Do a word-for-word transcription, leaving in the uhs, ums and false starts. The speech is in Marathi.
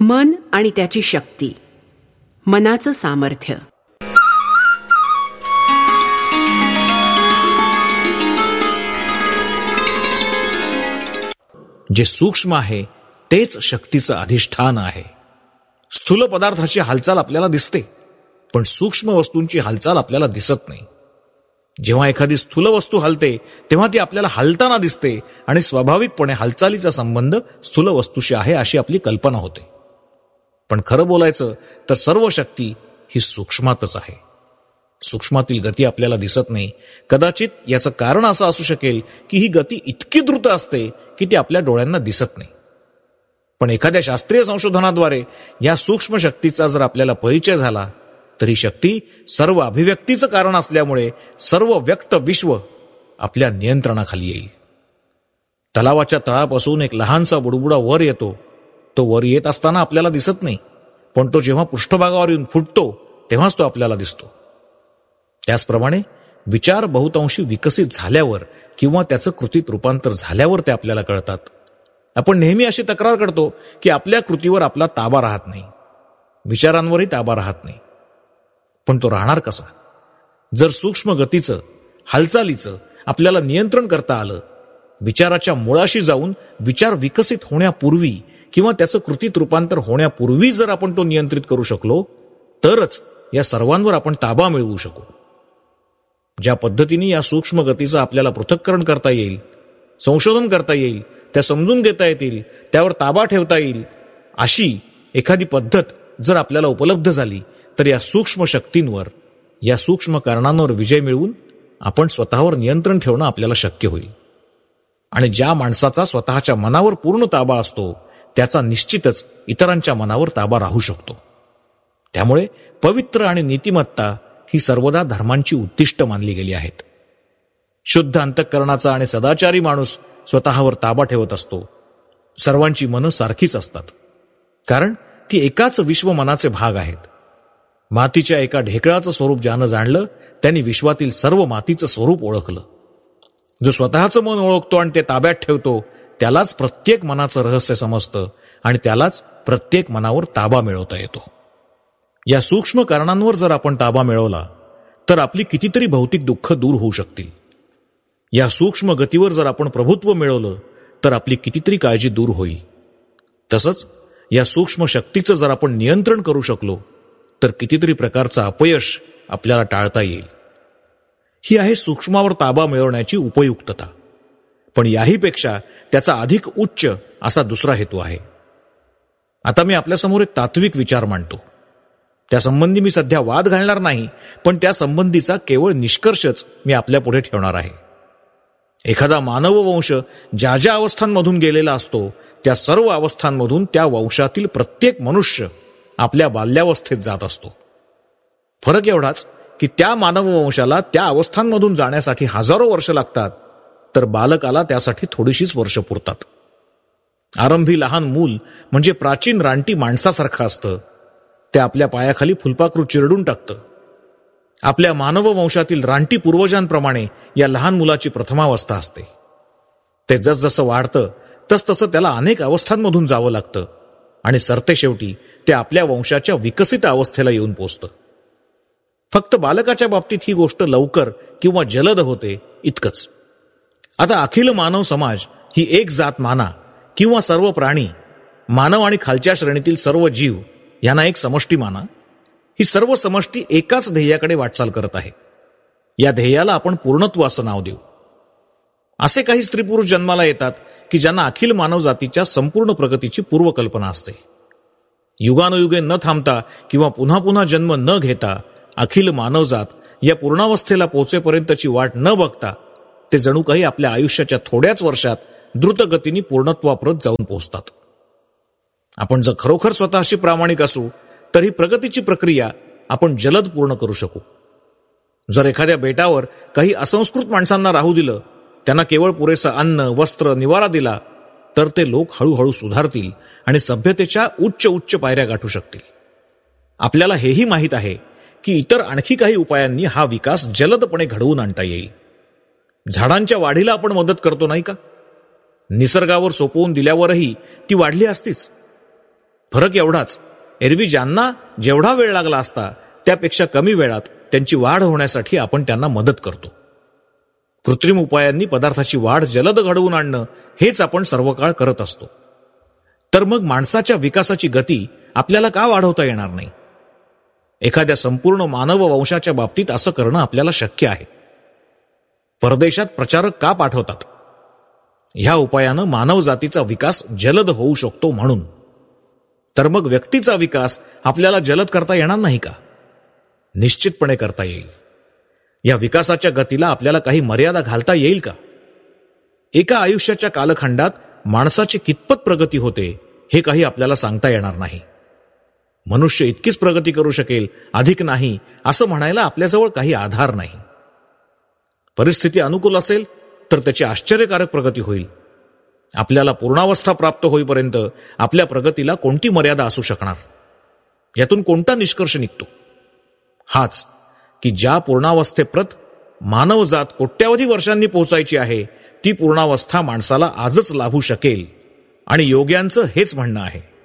मन आणि त्याची शक्ती, मनाचं सामर्थ्य. जे सूक्ष्म आहे तेच शक्तीचं अधिष्ठान आहे. स्थूल पदार्थाची हालचाल आपल्याला दिसते, पण सूक्ष्म वस्तूंची हालचाल आपल्याला दिसत नाही. जेव्हा एखादी स्थूल वस्तू हलते तेव्हा ती आपल्याला हलताना दिसते आणि स्वाभाविकपणे हालचालीचा संबंध स्थूल वस्तूशी आहे अशी आपली कल्पना होते. पण खरं बोलायचं तर सर्व शक्ती ही सूक्ष्मातच आहे. सूक्ष्मातील गती आपल्याला दिसत नाही. कदाचित याचं कारण असं असू शकेल की ही गती इतकी द्रुत असते की ती आपल्या डोळ्यांना दिसत नाही. पण एखाद्या शास्त्रीय संशोधनाद्वारे या सूक्ष्म शक्तीचा जर आपल्याला परिचय झाला तर ही शक्ती सर्व अभिव्यक्तीचं कारण असल्यामुळे सर्व व्यक्त विश्व आपल्या नियंत्रणाखाली येईल. तलावाच्या तळापासून एक लहानसा बुडबुडा वर येतो. तो वर येत असताना आपल्याला दिसत नाही, पण तो जेव्हा पृष्ठभागावर येऊन फुटतो तेव्हाच तो आपल्याला दिसतो. त्याचप्रमाणे विचार बहुतांशी विकसित झाल्यावर किंवा त्याचं कृतीत रूपांतर झाल्यावर ते आपल्याला कळतात. आपण नेहमी अशी तक्रार करतो की आपल्या कृतीवर आपला ताबा राहत नाही, विचारांवरही ताबा राहत नाही. पण तो राहणार कसा? जर सूक्ष्म गतीचं, हालचालीचं आपल्याला नियंत्रण करता आलं, विचाराच्या मुळाशी जाऊन विचार विकसित होण्यापूर्वी किंवा त्याचं कृतीत रूपांतर होण्यापूर्वी जर आपण तो नियंत्रित करू शकलो, तरच या सर्वांवर आपण ताबा मिळवू शकू. ज्या पद्धतीने या सूक्ष्म गतीचं आपल्याला पृथक्करण करता येईल, संशोधन करता येईल, त्या समजून घेता येतील, त्यावर ताबा ठेवता येईल, अशी एखादी पद्धत जर आपल्याला उपलब्ध झाली तर या सूक्ष्म शक्तींवर, या सूक्ष्म कारणांवर विजय मिळवून आपण स्वतःवर नियंत्रण ठेवणं आपल्याला शक्य होईल. आणि ज्या माणसाचा स्वतःच्या मनावर पूर्ण ताबा असतो त्याचा निश्चितच इतरांच्या मनावर ताबा राहू शकतो. त्यामुळे पवित्र आणि नीतिमत्ता ही सर्वदा धर्मांची उद्दिष्ट मानली गेली आहेत. शुद्ध अंतःकरणाचा आणि सदाचारी माणूस स्वतःवर ताबा ठेवत असतो. सर्वांची मनं सारखीच असतात, कारण ती एकाच विश्वमनाचे भाग आहेत. मातीच्या एका ढेकळाचं स्वरूप ज्यानं जाणलं त्यांनी विश्वातील सर्व मातीचं स्वरूप ओळखलं. जो स्वतःचं मन ओळखतो आणि ते ताब्यात ठेवतो त्यालाच प्रत्येक मनाचं रहस्य समजतं आणि त्यालाच प्रत्येक मनावर ताबा मिळवता येतो. या सूक्ष्म कारणांवर जर आपण ताबा मिळवला तर आपली कितीतरी भौतिक दुःख दूर होऊ शकतील. या सूक्ष्म गतीवर जर आपण प्रभुत्व मिळवलं तर आपली कितीतरी काळजी दूर होईल. तसंच या सूक्ष्म शक्तीचं जर आपण नियंत्रण करू शकलो तर कितीतरी प्रकारचं अपयश आपल्याला टाळता येईल. ही आहे सूक्ष्मावर ताबा मिळवण्याची उपयुक्तता. पण याहीपेक्षा त्याचा अधिक उच्च असा दुसरा हेतू आहे. आता मी आपल्यासमोर एक तात्विक विचार मांडतो. त्यासंबंधी मी सध्या वाद घालणार नाही, पण त्यासंबंधीचा केवळ निष्कर्षच मी आपल्या पुढे ठेवणार आहे. एखादा मानववंश ज्या ज्या अवस्थांमधून गेलेला असतो त्या सर्व अवस्थांमधून त्या वंशातील प्रत्येक मनुष्य आपल्या बाल्यावस्थेत जात असतो. फरक एवढाच की त्या मानववंशाला त्या अवस्थांमधून जाण्यासाठी हजारो वर्ष लागतात, तर बालकाला त्यासाठी थोडीशीच वर्ष पुरतात. आरंभी लहान मूल म्हणजे प्राचीन रानटी माणसासारखं असतं. ते आपल्या पायाखाली फुलपाखरू चिरडून टाकतं. आपल्या मानववंशातील रानटी पूर्वजांप्रमाणे या लहान मुलाची प्रथमावस्था असते. ते जसजसं वाढतं तसतसं त्याला अनेक अवस्थांमधून जावं लागतं आणि सरते शेवटी ते आपल्या वंशाच्या विकसित अवस्थेला येऊन पोचतं. फक्त बालकाच्या बाबतीत ही गोष्ट लवकर किंवा जलद होते इतकंच. आता अखिल मानव समाज ही एक जात माना किंवा सर्व प्राणी, मानव आणि खालच्या श्रेणीतील सर्व जीव यांना एक समष्टी माना, ही सर्व समष्टी एकाच ध्येयाकडे वाटचाल करत आहे. या ध्येयाला आपण पूर्णत्व असं नाव देऊ. असे काही स्त्री पुरुष जन्माला येतात की ज्यांना अखिल मानव जातीच्या संपूर्ण प्रगतीची पूर्वकल्पना असते. युगानुयुगे न थांबता किंवा पुन्हा पुन्हा जन्म न घेता अखिल मानवजात या पूर्णावस्थेला पोहोचेपर्यंतची वाट न बघता ते जणू काही आपल्या आयुष्याच्या थोड्याच वर्षात द्रुतगतीने पूर्णत्वाप्रत जाऊन पोहोचतात. आपण जर खरोखर स्वतःशी प्रामाणिक असू तर ही प्रगतीची प्रक्रिया आपण जलद पूर्ण करू शकू. जर एखाद्या बेटावर काही असंस्कृत माणसांना राहू दिलं, त्यांना केवळ पुरेसं अन्न, वस्त्र, निवारा दिला, तर ते लोक हळूहळू सुधारतील आणि सभ्यतेच्या उच्च उच्च पायऱ्या गाठू शकतील. आपल्याला हेही माहीत आहे की इतर आणखी काही उपायांनी हा विकास जलदपणे घडवून आणता येईल. झाडांच्या वाढीला आपण मदत करतो नाही का? निसर्गावर सोपवून दिल्यावरही ती वाढली असतीच. फरक एवढाच, एरवी ज्यांना जेवढा वेळ लागला असता त्यापेक्षा कमी वेळात त्यांची वाढ होण्यासाठी आपण त्यांना मदत करतो. कृत्रिम उपायांनी पदार्थाची वाढ जलद घडवून आणणं हेच आपण सर्व काळ करत असतो. तर मग माणसाच्या विकासाची गती आपल्याला का वाढवता येणार नाही? एखाद्या संपूर्ण मानव वंशाच्या बाबतीत असं करणं आपल्याला शक्य आहे. परदेशात प्रचारक का पाठवतात? ह्या उपायानं मानव जातीचा विकास जलद होऊ शकतो म्हणून. तर मग व्यक्तीचा विकास आपल्याला जलद करता येणार नाही का? निश्चितपणे करता येईल. या विकासाच्या गतीला आपल्याला काही मर्यादा घालता येईल का? एका आयुष्याच्या कालखंडात माणसाची कितपत प्रगती होते हे काही आपल्याला सांगता येणार नाही. मनुष्य इतकीच प्रगती करू शकेल, अधिक नाही, असं म्हणायला आपल्याजवळ काही आधार नाही. परिस्थिती अनुकूल असेल तर त्याची आश्चर्यकारक प्रगती होईल. आपल्याला पूर्णावस्था प्राप्त होईपर्यंत आपल्या प्रगतीला कोणती मर्यादा असू शकणार? यातून कोणता निष्कर्ष निघतो? हाच की ज्या पूर्णावस्थेप्रत मानवजात कोट्यावधी वर्षांनी पोहोचायची आहे, ती पूर्णावस्था माणसाला आजच लाभू शकेल. आणि योग्यांचं हेच म्हणणं आहे.